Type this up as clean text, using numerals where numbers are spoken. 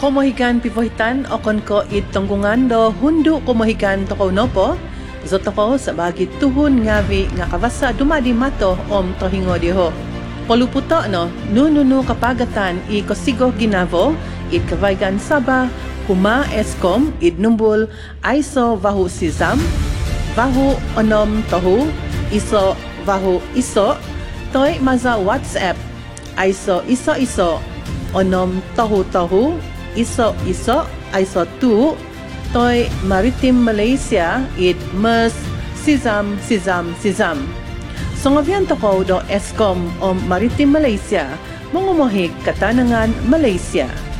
Komohigan pivohitan okon ko itonggungan do hundu komohigan toko nopo. Zotoko sa bagi tuhun ngavi nga kawasa dumadi mato tohingo diho. Poluputo no, nununu kapagatan i kosigo ginavo, it kavaigan saba, kuma eskom, id numbul, aiso vahu sizam, vahu onom tohu, iso vahu iso, toy maza WhatsApp, aiso iso, onom tohu, iso, aiso tu, toy Maritim Malaysia, id mes sizam. Songavian toko do Eskom o Maritim Malaysia, mengumohik Katanangan Malaysia.